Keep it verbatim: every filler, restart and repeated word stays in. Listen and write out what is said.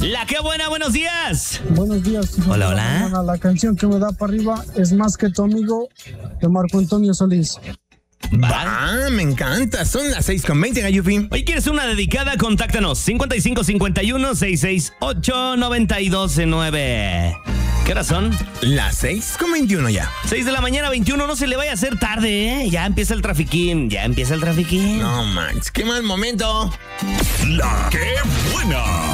La que buena, buenos días. Buenos días. Hola, hola. La, la canción que me da para arriba es Más que tu amigo, de Marco Antonio Solís. Ah, me encanta. Son las seis con veinte, Gayufi. Oye, ¿quieres una dedicada? Contáctanos. cincuenta y cinco cincuenta y uno sesenta y seis ocho noventa y dos nueve. ¿Qué horas son? Las seis con veintiuno ya. seis de la mañana, veintiuno. No se le vaya a hacer tarde, ¿eh? Ya empieza el trafiquín. Ya empieza el trafiquín. No, Max. Qué mal momento. La que buena.